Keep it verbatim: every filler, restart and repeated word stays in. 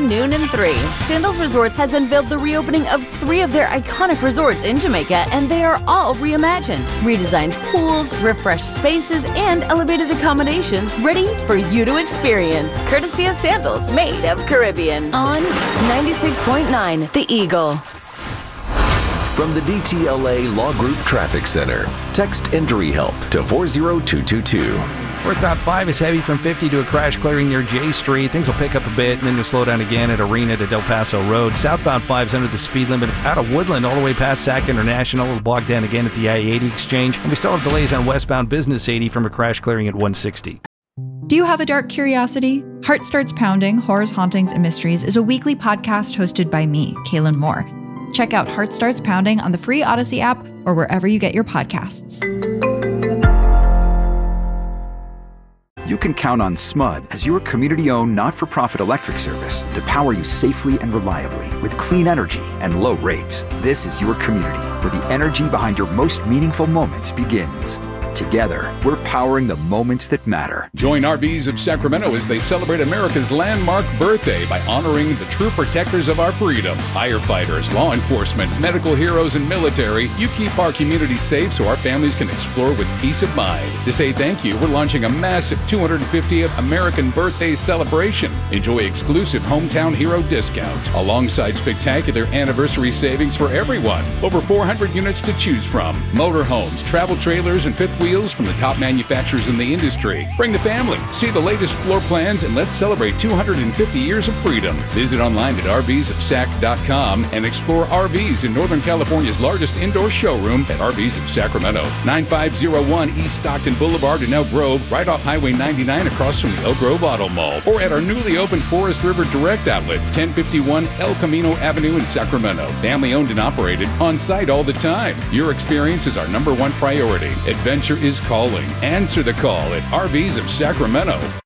ten, noon, and three. Sandals Resorts has unveiled the reopening of three of their iconic resorts in Jamaica, and they are all reimagined. Redesigned pools, refreshed spaces, and elevated accommodations ready for you to experience. Courtesy of Sandals, made of Caribbean. On ninety-six point nine, The Eagle. From the D T L A Law Group Traffic Center, text Injury Help to four zero two two two. Northbound five is heavy from fifty to a crash clearing near J Street. Things will pick up a bit, and then you'll slow down again at Arena to Del Paso Road. Southbound five is under the speed limit out of Woodland all the way past Sac International. It'll block down again at the I eighty exchange. And we still have delays on westbound Business eighty from a crash clearing at one sixty. Do you have a dark curiosity? Heart Starts Pounding, Horrors, Hauntings, and Mysteries is a weekly podcast hosted by me, Kaylin Moore. Check out Heart Starts Pounding on the free Odyssey app or wherever you get your podcasts. You can count on S M U D as your community-owned, not-for-profit electric service to power you safely and reliably with clean energy and low rates. This is your community, where the energy behind your most meaningful moments begins. Together, we're powering the moments that matter. Join R Vs of Sacramento as they celebrate America's landmark birthday by honoring the true protectors of our freedom. Firefighters, law enforcement, medical heroes, and military, you keep our community safe so our families can explore with peace of mind. To say thank you, we're launching a massive two hundred fiftieth American Birthday celebration. Enjoy exclusive hometown hero discounts alongside spectacular anniversary savings for everyone. Over four hundred units to choose from. Motorhomes, travel trailers, and fifth wheels from the top manufacturers in the industry. Bring the family, see the latest floor plans, and let's celebrate two hundred fifty years of freedom. Visit online at R Vs of Sac dot com and explore R Vs in Northern California's largest indoor showroom at R Vs of Sacramento. ninety-five oh one East Stockton Boulevard in Elk Grove, right off Highway ninety-nine across from the Elk Grove Auto Mall. Or at our newly opened Forest River Direct Outlet, ten fifty-one El Camino Avenue in Sacramento. Family owned and operated, on site all the time. Your experience is our number one priority. Adventure is calling. Answer the call at R Vs of Sacramento.